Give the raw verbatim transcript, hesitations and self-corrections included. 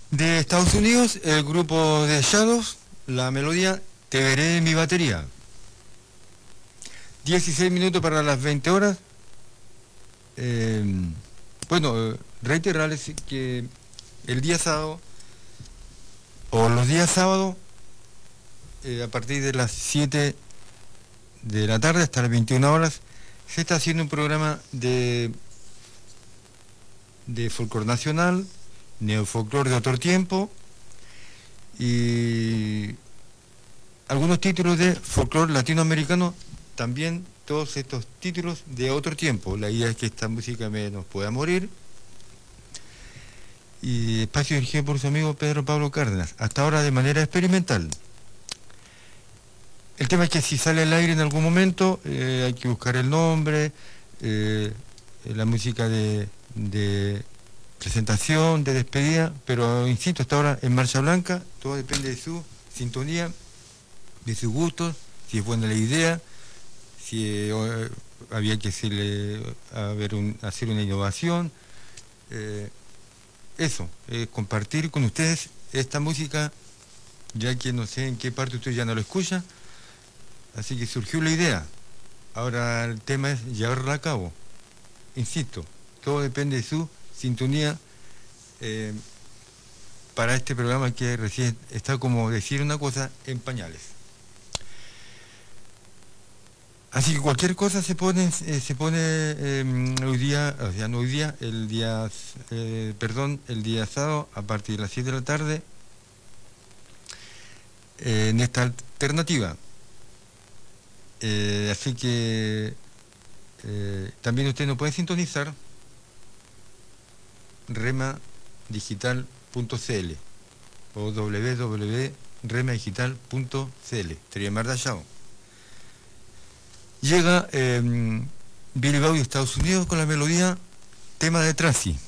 De Estados Unidos, el grupo de Shadows, la melodía Te veré en mi batería. dieciséis minutos para las veinte horas. Eh, bueno, eh, reiterarles que el día sábado, o los días sábados, eh, a partir de las siete de la tarde hasta las veintiuna horas, se está haciendo un programa de, de folclore nacional, neofolclore de otro tiempo, y algunos títulos de folclore latinoamericano, también todos estos títulos de otro tiempo. La idea es que esta música me nos pueda morir. Y espacio dirigido por su amigo Pedro Pablo Cárdenas, hasta ahora de manera experimental. El tema es que si sale al aire en algún momento, eh, hay que buscar el nombre, eh, la música de, de presentación, de despedida, pero insisto, hasta ahora en marcha blanca, todo depende de su sintonía, de sus gustos, si es buena la idea, si eh, había que hacerle, a ver un, hacer una innovación. Eh, eso, eh, compartir con ustedes esta música, ya que no sé en qué parte usted ya no lo escucha, así que surgió la idea. Ahora el tema es llevarla a cabo. Insisto, todo depende de su sintonía eh, para este programa que recién está, como decir una cosa, en pañales. Así que cualquier cosa se pone, eh, se pone eh, hoy día, o sea, no hoy día, el día, eh, perdón, el día sábado a partir de las siete de la tarde, eh, en esta alternativa. Eh, así que eh, también usted nos puede sintonizar rema digital punto c l o w w w punto rema digital punto c l. Triemardallao. Llega eh, Billy Bowie de Estados Unidos con la melodía tema de Tracy.